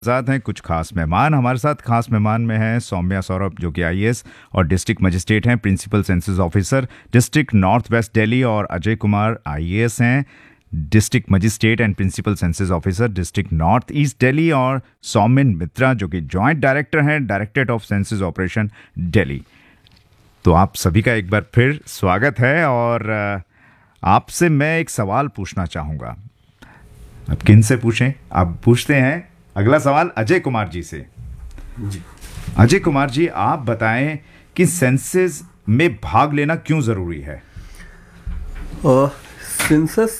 साथ हैं कुछ खास मेहमान। हमारे साथ खास मेहमान में हैं सौम्या सौरभ जो कि आईएएस और डिस्ट्रिक्ट मजिस्ट्रेट हैं, principal census officer district north west Delhi, और अजय कुमार आईएएस हैं, district magistrate and principal census officer district north east Delhi, और सौमिन मित्रा जो कि जॉइंट डायरेक्टर हैं directorate of census operation Delhi. तो आप सभी का एक बार फिर स्वागत है। और आपसे मैं एक सवाल पूछना चाहूँगा। अब किन से पूछें? आप पूछते हैं अगला सवाल अजय कुमार जी से। जी अजय कुमार जी, आप बताएं कि सेंसस में भाग लेना क्यों ज़रूरी है? सेंसस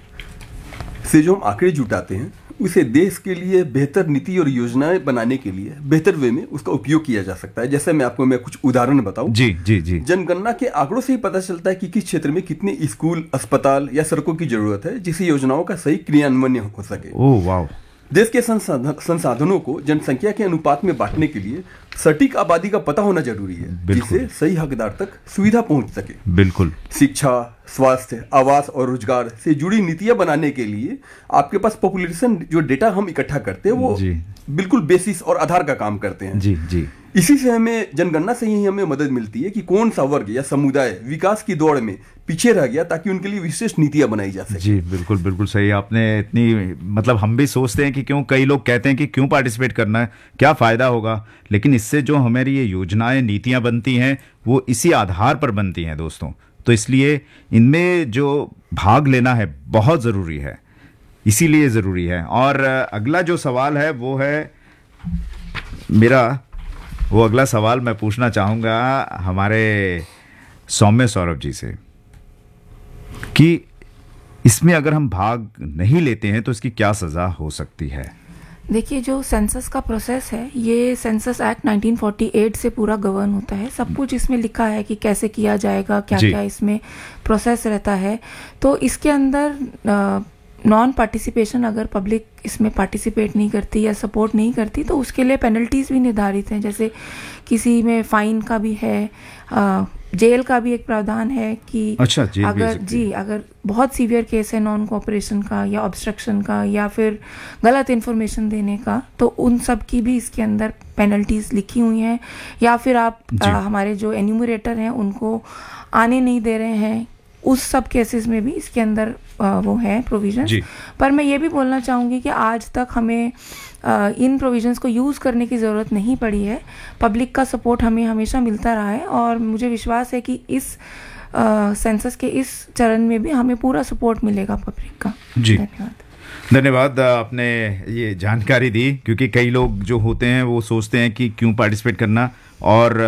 से जो हम आंकड़े जुटाते हैं उसे देश के लिए बेहतर नीति और योजनाएं बनाने के लिए बेहतर वे में उसका उपयोग किया जा सकता है। जैसे मैं कुछ उदाहरण बताऊं। जी जी जी। जनगणना के आंकड़ों से ही पता चलता है कि किस क्षेत्र में कितने स्कूल, अस्पताल या सड़कों की जरूरत है जिससे योजनाओं का सही क्रियान्वयन हो सके। ओह वाह। देश के संसाधनों को जनसंख्या के अनुपात में बांटने के लिए सटीक आबादी का पता होना जरूरी है जिससे सही हकदार तक सुविधा पहुंच सके। बिल्कुल। शिक्षा, स्वास्थ्य, आवास और रोजगार से जुड़ी नीतियां बनाने के लिए आपके पास पॉपुलेशन जो डेटा हम इकट्ठा करते हैं वो बिल्कुल बेसिस और आधार का काम करते हैं। जी जी। इसी से हमें जनगणना से ही हमें मदद मिलती है कि कौन सा वर्ग या समुदाय विकास की दौड़ में पीछे रह गया ताकि उनके लिए विशेष नीतियां बनाई जा सके। जी बिल्कुल बिल्कुल सही। आपने इतनी मतलब हम भी सोचते हैं कि क्यों, कई लोग कहते हैं कि क्यों पार्टिसिपेट करना है, क्या फ़ायदा होगा, लेकिन इससे जो हमारी ये योजनाएं, नीतियां बनती हैं वो इसी आधार पर बनती हैं दोस्तों। तो इसलिए इनमें जो भाग लेना है बहुत ज़रूरी है, इसीलिए ज़रूरी है। और अगला जो सवाल है वो है मेरा, वो अगला सवाल मैं पूछना चाहूँगा हमारे सौम्य सौरभ जी से कि इसमें अगर हम भाग नहीं लेते हैं तो इसकी क्या सज़ा हो सकती है? देखिए, जो सेंसस का प्रोसेस है ये सेंसस एक्ट 1948 से पूरा गवर्न होता है। सब कुछ इसमें लिखा है कि कैसे किया जाएगा, क्या क्या इसमें प्रोसेस रहता है। तो इसके अंदर नॉन पार्टिसिपेशन, अगर पब्लिक इसमें पार्टिसिपेट नहीं करती या सपोर्ट नहीं करती तो उसके लिए पेनल्टीज भी निर्धारित हैं। जैसे किसी में फाइन का भी है, जेल का भी एक प्रावधान है कि अच्छा, अगर बहुत सीवियर केस है नॉन कोऑपरेशन का या ऑब्स्ट्रक्शन का या फिर गलत इन्फॉर्मेशन देने का, तो उन सब की भी इसके अंदर पेनल्टीज लिखी हुई हैं। या फिर आप हमारे जो एन्यूमरेटर हैं उनको आने नहीं दे रहे हैं, उस सब केसेस में भी इसके अंदर वो है प्रोविजंस। पर मैं ये भी बोलना चाहूँगी कि आज तक हमें इन प्रोविजंस को यूज़ करने की ज़रूरत नहीं पड़ी है। पब्लिक का सपोर्ट हमें हमेशा मिलता रहा है और मुझे विश्वास है कि इस सेंसस के इस चरण में भी हमें पूरा सपोर्ट मिलेगा पब्लिक का। जी धन्यवाद। आपने ये जानकारी दी, क्योंकि कई लोग जो होते हैं वो सोचते हैं कि क्यों पार्टिसिपेट करना और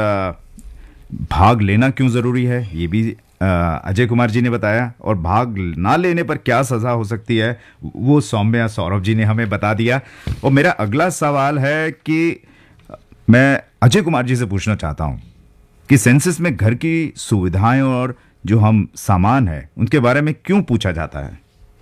भाग लेना क्यों ज़रूरी है, ये भी अजय कुमार जी ने बताया। और भाग ना लेने पर क्या सज़ा हो सकती है वो सौम्या सौरभ जी ने हमें बता दिया। और मेरा अगला सवाल है कि मैं अजय कुमार जी से पूछना चाहता हूँ कि सेंसस में घर की सुविधाएं और जो हम सामान है उनके बारे में क्यों पूछा जाता है?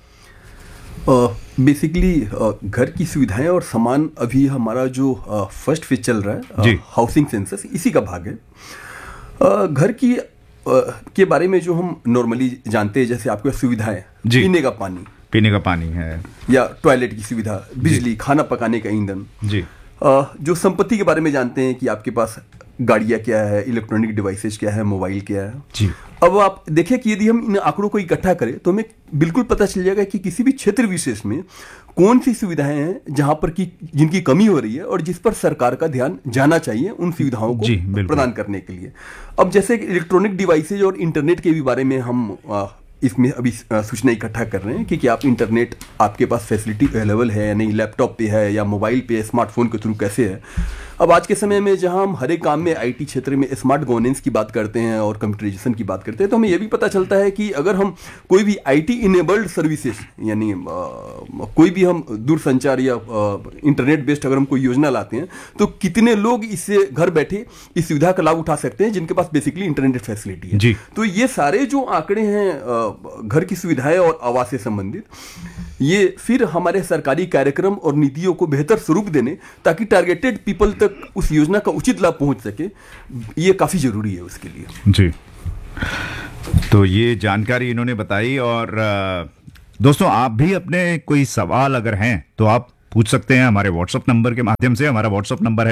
बेसिकली घर की सुविधाएं और सामान अभी हमारा जो फर्स्ट फेज चल रहा है हाउसिंग सेंसस, इसी का भाग है। घर की के बारे में जो हम नॉर्मली जानते हैं, जैसे आपके सुविधाएं, पीने का पानी है या टॉयलेट की सुविधा, बिजली, खाना पकाने का ईंधन जी। जो संपत्ति के बारे में जानते हैं कि आपके पास गाड़ियाँ क्या है, इलेक्ट्रॉनिक डिवाइसेस क्या है, मोबाइल क्या है जी। अब आप देखिए कि यदि हम इन आंकड़ों को इकट्ठा करें तो हमें बिल्कुल पता चल जाएगा कि किसी भी क्षेत्र विशेष में कौन सी सुविधाएं हैं जहां पर की जिनकी कमी हो रही है और जिस पर सरकार का ध्यान जाना चाहिए उन सुविधाओं को प्रदान करने के लिए। अब जैसे इलेक्ट्रॉनिक डिवाइसेज और इंटरनेट के भी बारे में हम इसमें अभी सूचना इकट्ठा कर रहे हैं कि क्या आप इंटरनेट, आपके पास फैसिलिटी अवेलेबल है या नहीं, लैपटॉप पे है या मोबाइल पे, स्मार्टफोन के थ्रू कैसे है। अब आज के समय में जहां हम हर एक काम में आईटी क्षेत्र में स्मार्ट गवर्नेंस की बात करते हैं और कंप्यूटराइजेशन की बात करते हैं, तो हमें यह भी पता चलता है कि अगर हम कोई भी आईटी इनेबल्ड सर्विसेज, यानी कोई भी हम दूरसंचार या इंटरनेट बेस्ड अगर हम कोई योजना लाते हैं तो कितने लोग इससे घर बैठे इस सुविधा का लाभ उठा सकते हैं जिनके पास बेसिकली इंटरनेट फैसिलिटी है। तो ये सारे जो आंकड़े हैं घर की सुविधाएं और आवास से संबंधित, ये फिर हमारे सरकारी कार्यक्रम और नीतियों को बेहतर स्वरूप देने ताकि टारगेटेड पीपल तक उस योजना का उचित लाभ पहुंच सके, ये काफी जरूरी है उसके लिए जी। तो ये जानकारी इन्होंने बताई। और दोस्तों, आप भी अपने कोई सवाल अगर हैं तो आप पूछ सकते हैं हमारे व्हाट्सएप नंबर के माध्यम से। हमारा व्हाट्सएप नंबर है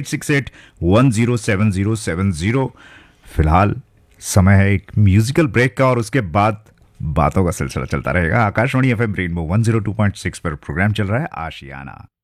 9868107070। फिलहाल समय है एक म्यूजिकल ब्रेक का और उसके बाद बातों का सिलसिला चलता रहेगा। आकाशवाणी FM रेनबो 102.6 पर प्रोग्राम चल रहा है आशियाना।